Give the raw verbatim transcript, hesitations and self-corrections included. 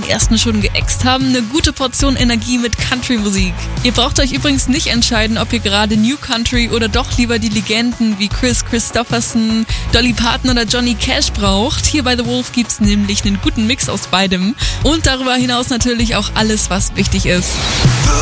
die ersten schon geäxt haben, eine gute Portion Energie mit Country-Musik. Ihr braucht euch übrigens nicht entscheiden, ob ihr gerade New Country oder doch lieber die Legenden wie Chris Christopherson, Dolly Parton oder Johnny Cash braucht. Hier bei The Wolf gibt's nämlich einen guten Mix aus beidem und darüber hinaus natürlich auch alles, was wichtig ist.